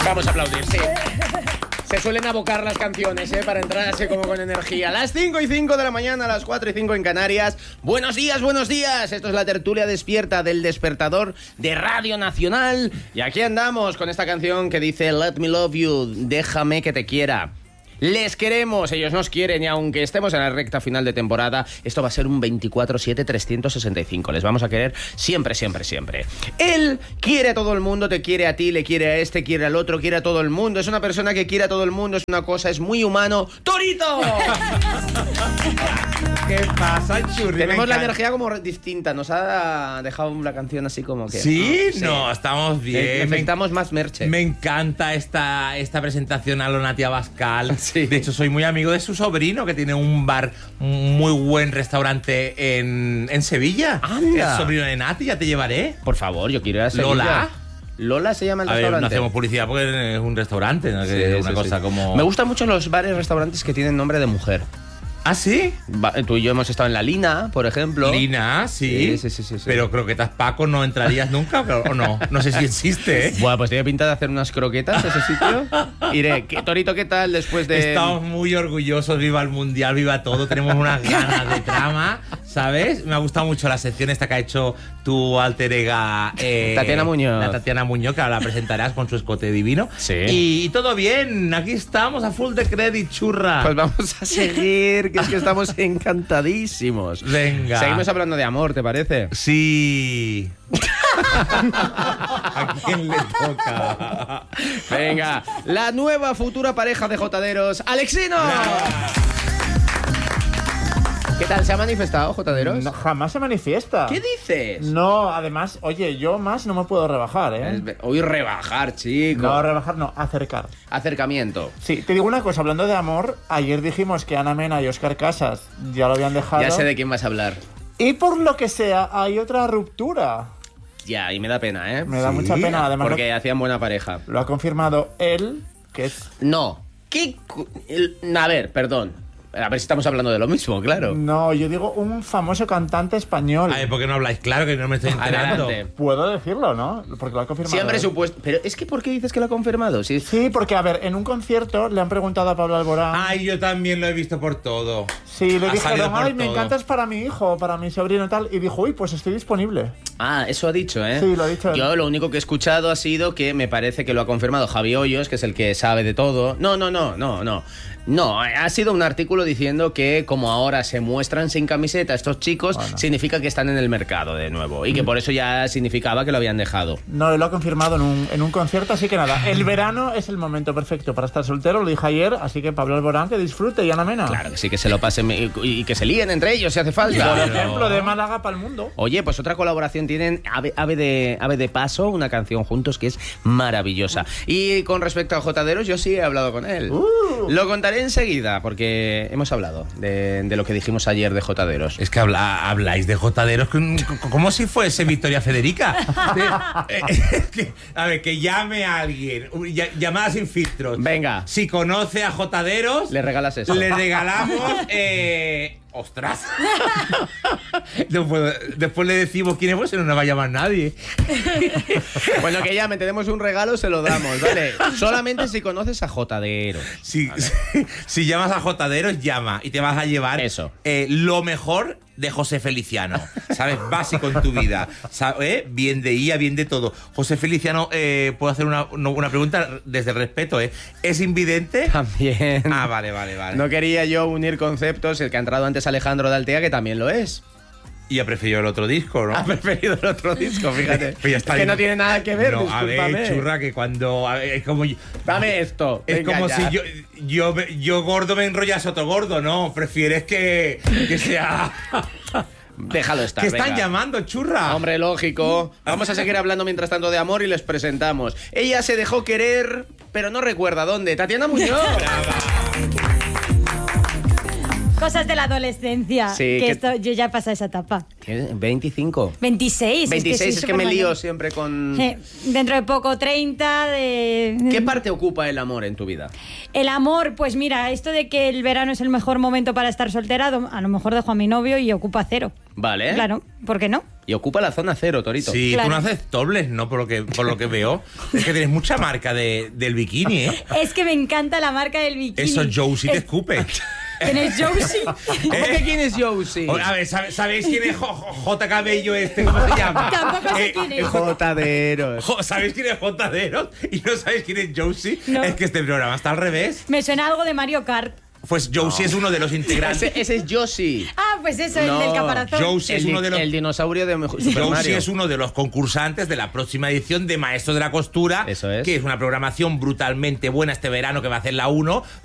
Vamos a aplaudir, sí. Se suelen abocar las canciones, para entrar así como con energía. Las 5:05 de la mañana, las 4:05 en Canarias. Buenos días, buenos días. Esto es la tertulia despierta del despertador de Radio Nacional. Y aquí andamos con esta canción que dice Let me love you, déjame que te quiera. Les queremos, ellos nos quieren y aunque estemos en la recta final de temporada, esto va a ser un 24/7 365. Les vamos a querer siempre, siempre, siempre. Él quiere a todo el mundo, te quiere a ti, le quiere a este, quiere al otro, quiere a todo el mundo. Es una persona que quiere a todo el mundo, es una cosa, es muy humano. ¡Torito! ¿Qué pasa, Churri? Tenemos la energía como distinta, nos ha dejado la canción así como que... ¿Sí? No, estamos bien. Necesitamos más merche. Me encanta esta presentación a lo Natia Bascal. Sí. De hecho, soy muy amigo de su sobrino, que tiene un bar, un muy buen restaurante en Sevilla. ¡Anda! El sobrino de Nati, ya te llevaré. Por favor, yo quiero ir a Sevilla. ¿Lola? Lola se llama el A ver, restaurante. no hacemos publicidad porque es un restaurante, ¿no? Sí, Que es una sí, cosa sí. como... Me gustan mucho los bares, restaurantes que tienen nombre de mujer. ¿Ah, sí? Tú y yo hemos estado en La Lina, por ejemplo. Lina, sí. Sí. Pero croquetas Paco no entrarías nunca, ¿o no? No sé si existe, ¿eh? Bueno, pues tiene pinta de hacer unas croquetas ese sitio. Iré. Torito, ¿qué tal después de...? Estamos muy orgullosos, viva el Mundial, viva todo. Tenemos unas ganas de trama, ¿sabes? Me ha gustado mucho la sección esta que ha hecho tu alter ega... Tatiana Muñoz. La Tatiana Muñoz, que ahora la presentarás con su escote divino. Sí. Y todo bien, aquí estamos a full de credit, churra. Pues vamos a seguir, que es que estamos encantadísimos. Venga. Seguimos hablando de amor, ¿te parece? Sí. ¿A quién le toca? Venga, la nueva futura pareja de jotaderos, Alexino. ¿Qué tal? ¿Se ha manifestado, jotaderos? No, jamás se manifiesta. ¿Qué dices? No, además, oye, yo más no me puedo rebajar, ¿eh? Hoy rebajar, chico. No, rebajar no, acercar. Acercamiento. Sí, te digo una cosa, hablando de amor, ayer dijimos que Ana Mena y Óscar Casas ya lo habían dejado. Ya sé de quién vas a hablar. Y por lo que sea, hay otra ruptura. Ya, y me da pena, ¿eh? Me da mucha pena, además. Porque hacían buena pareja. Lo ha confirmado él, que es... No. A ver, perdón. A ver si estamos hablando de lo mismo, claro. No, yo digo un famoso cantante español. A ver, ¿por qué no habláis? Claro que no me estoy enterando. Adelante. Puedo decirlo, ¿no? Porque lo ha confirmado Siempre él. supuesto. Pero es que, ¿por qué dices que lo ha confirmado? Sí. Sí, porque, a ver, en un concierto le han preguntado a Pablo Alborán... Ay, yo también lo he visto por todo. Sí, le Ha dijeron, salido por ay, me todo. encantas para mi hijo, para mi sobrino y tal. Y dijo, uy, pues estoy disponible. Ah, eso ha dicho, ¿eh? Sí, lo ha dicho él. Yo lo único que he escuchado ha sido que me parece que lo ha confirmado Javi Hoyos, que es el que sabe de todo. No, ha sido un artículo diciendo que como ahora se muestran sin camiseta estos chicos, Bueno. significa que están en el mercado de nuevo. Y que por eso ya significaba que lo habían dejado. No, lo ha confirmado en un concierto, así que nada. El verano es el momento perfecto para estar soltero, lo dije ayer, así que Pablo Alborán que disfrute y Ana Mena. Claro que sí, que se lo pasen y que se líen entre ellos si hace falta. Por ejemplo, de Málaga para el mundo. Oye, pues otra colaboración tienen Ave de Paso, una canción juntos que es maravillosa. Y con respecto a Jotaderos, yo sí he hablado con él. Lo contaré enseguida, porque hemos hablado de lo que dijimos ayer de Jotaderos. Es que habláis de jotaderos como si fuese Victoria Federica. A ver, que llame a alguien. Llamada sin filtros. Venga. Si conoce a jotaderos, Le regalas eso. le regalamos... ¡Ostras! Después le decimos quién es, pues no nos va a llamar nadie. Bueno, que llame, tenemos un regalo, se lo damos, ¿vale? Solamente si conoces a Jotaderos. Si llamas a jotaderos, llama y te vas a llevar Eso. Lo mejor de José Feliciano, ¿sabes? Básico en tu vida, ¿sabes? Bien de IA, bien de todo. José Feliciano, puedo hacer una pregunta desde el respeto, ¿eh? ¿Es invidente? También. Ah, vale. No quería yo unir conceptos, el que ha entrado antes Alejandro de Altea, que también lo es. Y ha preferido el otro disco, ¿no? Ha preferido el otro disco, fíjate. Pues ya está. Es que no tiene nada que ver, No, a discúlpame. ver, churra, que cuando... es como... Dame esto. Es venga como ya. si yo gordo me enrollase otro gordo, ¿no? Prefieres que sea... Déjalo estar. Que están venga. llamando, churra. Hombre, lógico. Vamos a seguir hablando mientras tanto de amor y les presentamos. Ella se dejó querer, pero no recuerda dónde. Tatiana Muñoz. Cosas de la adolescencia. Sí, que que- esto, yo ya he pasado esa etapa. ¿Qué? 25. 26. 26, es que me soy lío supermayor. siempre con... Dentro de poco 30. ¿Qué parte ocupa el amor en tu vida? El amor, pues mira, esto de que el verano es el mejor momento para estar soltera, a lo mejor dejo a mi novio y ocupa 0. Vale. Claro, ¿por qué no? Y ocupa la zona 0, Torito. Sí, Claro. tú no haces dobles, ¿no? Por lo que veo. Es que tienes mucha marca del bikini, ¿eh? Es que me encanta la marca del bikini. Eso Josie te escupe. ¿Quién es Josie? ¿Cómo que quién es Josie? A ver, ¿sabéis quién es J. Cabello este? ¿Cómo se llama? Tampoco sé quién es. Jotaderos. ¿Sabéis quién es J. Deros? ¿Y no sabéis quién es Josie? No. Es que este programa está al revés. Me suena algo de Mario Kart. Pues Josie es uno de los integrantes. Ese es Josie. Ah, pues eso, No, el del caparazón. Josie es uno de los... El dinosaurio de Super Josie Mario. es uno de los concursantes de la próxima edición de Maestro de la Costura, Eso es. que es una programación brutalmente buena este verano que va a hacer la 1,